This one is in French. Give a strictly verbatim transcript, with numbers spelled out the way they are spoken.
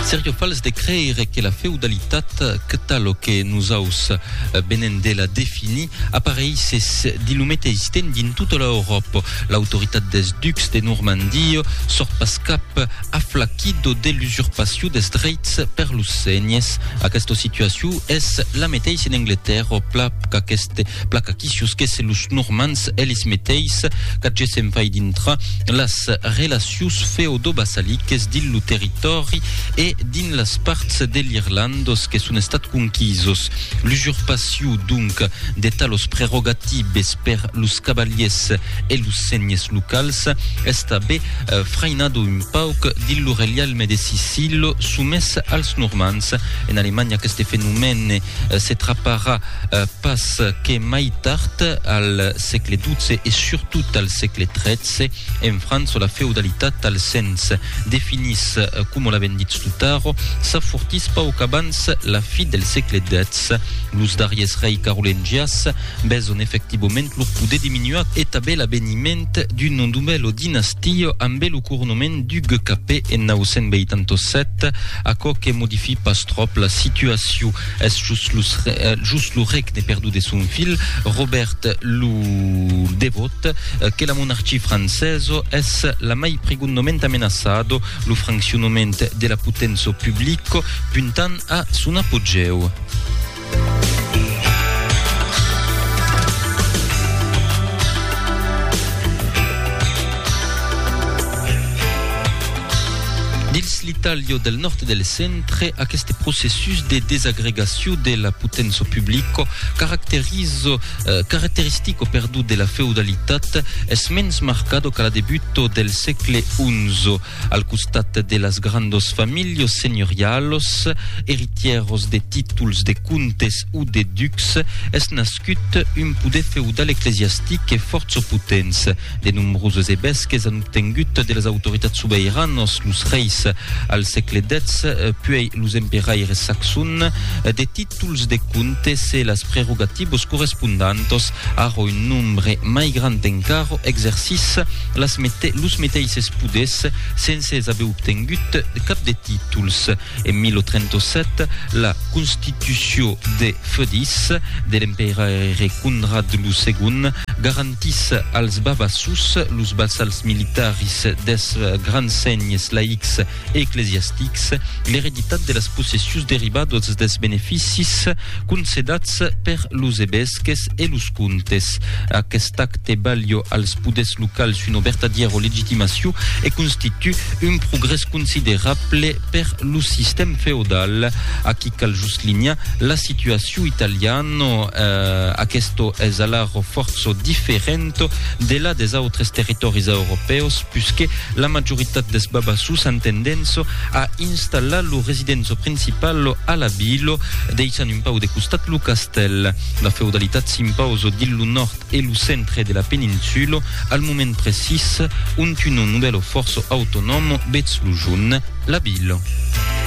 Sergio Fals de creere che la feudalitat che talo che nusaus benendela defini appareisses di lumete esistenti in tutta l'Europa. L'autorità des ducs de Normandie sort pas cap afflaquido de l'usurpation des drets per los segnes. A questa situazione es la meteis in Inghilterra placa queste placa quisius che se los normands elis meteis ca gesem fai dintra las relations feudo-basaliques din lo territori e din las parts dell'Irlandos che sono stat conquisos. L'usurpació donc de talos prerogatives per los cavaliers e los segnes locals esta be uh, frainado un pauc din lo relialme de Sicilio sumes als normands. En Alemanya queste fenomene uh, se traparà uh, pas che mai tard al segle dodici e surtout al segle tredici. En França la feudalitat al sens definis uh, come l'avem dit tutaro sa fortis pauc abans la fi del segle dez. Los darriers rei carolingias beson effectivament lor poder diminuat e també l'avveniment d'un numero dinastio amb el coronament du G K P en nou cents vuitanta-set, aco que modifi pas trop la situació. Es just, los, uh, just lo regne perdu de son fil, Robert lo Devot, uh, que la monarchia francesa es la mai pregunament amenaçado, lo funcionament de la potenza publico puntant a son apogeu. Dins l'Italia del nord e del centre, aquest processus de desagregació de la potenza publico caracterizzo, eh, caratteristico perdu de la feudalitat es mens marcado que la debuto del segle unzo, al costat de las grandes familias senyorialos, heritieros de títols de contes o de ducs, es nascut un poder feudal eclesiastic e força potents. De nombroses ebesques han obtengut de les autoritats sobeiranos, los reis al segle dez, puis los emperaires saxons, de títols de contes e las prerogatives correspondantes a un nombre mai grand encara exercis las mete, los meteises poders sense haver obtengut cap de títols. En mil trenta-set, la Constitució de Fedis de l'emperaire Conrad lo segon garantis als babassos, los vassals militaris des grands segnes laics eclesiastics, l'hereditat de les possessions derivades des beneficis concedats per los ebesques e los contes. Aquest acte valio als poders locals una vertadiera legitimació e constitue un progrés considerable per lo sistema feudal. Aquí cal just linia la situació italiana, eh, aquesto és alaro força diferent de la des altres territoris europeus, puisque la majoritat des babassos han tendència a instal·lar la residència principal a la vila, deixant un pau de costat lo castell. La feudalitat s'imposa dins lo nord e lo centre de la península al moment precis on una nova força autònoma veig lo junt, la vila.